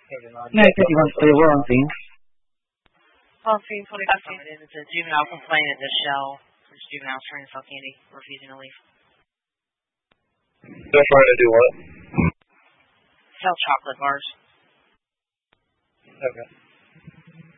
No, he said he wants to do a war on scene. On scene 25. It's a juvenile complaint at the Shell. This juvenile's trying to sell candy, refusing to leave. They're trying to do what? Sell chocolate bars. Okay.